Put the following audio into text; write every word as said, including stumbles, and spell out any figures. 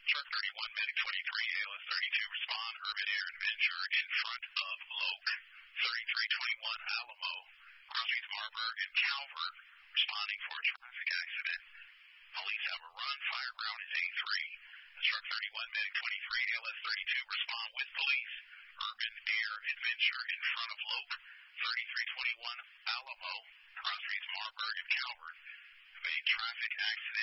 Truck thirty-one, Medic twenty-three, A L S thirty-two, respond, Urban Air Adventure in front of Loke, thirty-three twenty-one Alamo, crossing Marburg and Calvert, responding for a traffic accident. Police have a run, fireground is A three. Truck thirty-one, Medic twenty-three, A L S thirty-two, respond with police, Urban Air Adventure in front of Loke, thirty-three twenty-one Alamo, crossing Marburg and Calvert, a traffic accident.